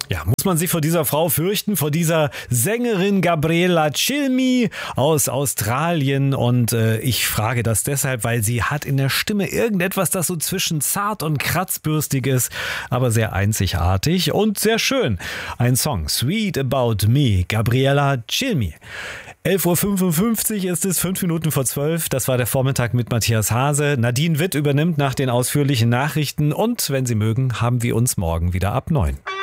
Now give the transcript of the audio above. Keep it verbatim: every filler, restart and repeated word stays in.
Ja, muss man sich vor dieser Frau fürchten, vor dieser Sängerin Gabriella Cilmi aus Australien, und äh, ich frage das deshalb, weil sie hat in der Stimme irgendetwas, das so zwischen zart und kratzbürstig ist, aber sehr einzigartig und sehr schön. Ein Song, Sweet About Me, Gabriella Cilmi. elf Uhr fünfundfünfzig ist es, fünf Minuten vor zwölf. Das war der Vormittag mit Matthias Hase. Nadine Witt übernimmt nach den ausführlichen Nachrichten, und wenn Sie mögen, haben wir uns morgen wieder ab neun.